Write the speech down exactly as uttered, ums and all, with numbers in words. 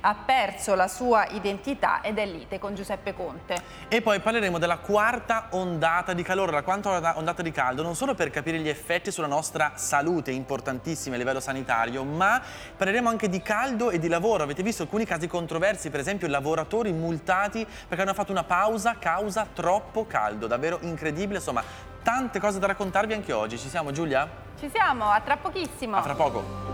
ha perso la sua identità ed è lite con Giuseppe Conte. E poi parleremo della quarta ondata di calore, la quarta ondata di caldo, non solo per capire gli effetti sulla nostra salute, importantissimi a livello sanitario, ma parleremo anche di caldo e di lavoro. Avete visto alcuni casi controversi, per esempio lavoratori multati perché hanno fatto una pausa causa troppo caldo, davvero incredibile, insomma tante cose da raccontarvi anche oggi. Ci siamo, Giulia? Ci siamo, a tra pochissimo. A fra poco.